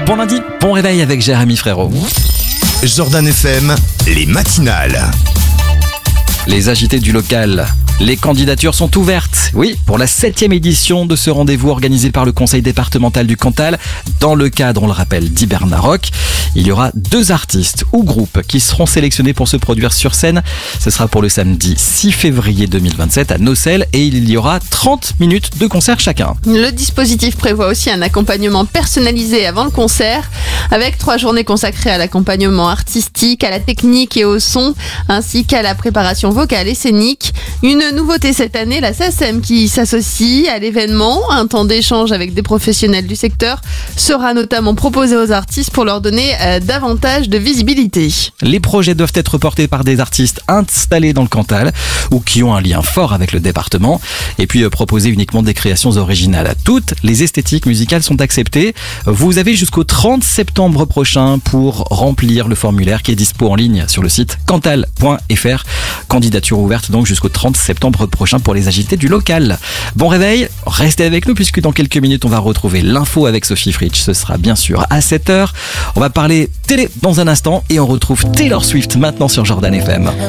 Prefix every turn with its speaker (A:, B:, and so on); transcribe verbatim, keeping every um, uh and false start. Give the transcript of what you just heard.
A: Bon lundi, bon réveil avec Jérémy Frérot.
B: Jordan F M, les matinales.
A: Les agités du local. Les candidatures sont ouvertes, oui, pour la septième édition de ce rendez-vous organisé par le conseil départemental du Cantal. Dans le cadre, on le rappelle, d'Hiberna Rock, il y aura deux artistes ou groupes qui seront sélectionnés pour se produire sur scène. Ce sera pour le samedi six février deux mille vingt-sept à Nocelles et il y aura trente minutes de concert chacun.
C: Le dispositif prévoit aussi un accompagnement personnalisé avant le concert, avec trois journées consacrées à l'accompagnement artistique, à la technique et au son, ainsi qu'à la préparation vocale et scénique. Une nouveauté cette année, la S A C E M qui s'associe à l'événement. Un temps d'échange avec des professionnels du secteur sera notamment proposé aux artistes pour leur donner euh, davantage de visibilité.
A: Les projets doivent être portés par des artistes installés dans le Cantal ou qui ont un lien fort avec le département et puis euh, proposer uniquement des créations originales. Toutes les esthétiques musicales sont acceptées. Vous avez jusqu'au trente septembre prochain pour remplir le formulaire qui est dispo en ligne sur le site cantal point f r. Candidature ouverte donc jusqu'au trente septembre prochain pour les agités du local. Bon réveil, restez avec nous puisque dans quelques minutes on va retrouver l'info avec Sophie Fritsch. Ce sera bien sûr à sept heures. On va parler télé dans un instant et on retrouve Taylor Swift maintenant sur Jordan F M.